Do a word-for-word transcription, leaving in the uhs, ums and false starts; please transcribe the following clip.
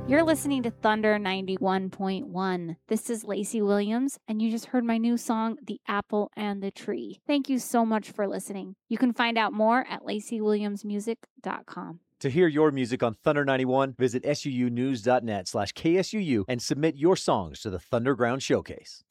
You're listening to Thunder ninety-one point one. This is Lacey Williams, and you just heard my new song, The Apple and the Tree. Thank you so much for listening. You can find out more at lacey williams music dot com. To hear your music on Thunder ninety-one, visit suunews.net slash KSUU and submit your songs to the Thunderground Showcase.